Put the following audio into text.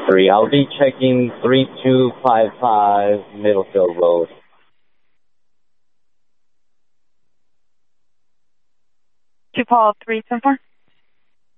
3. I'll be checking 3255 Middlefield Road. To call 374?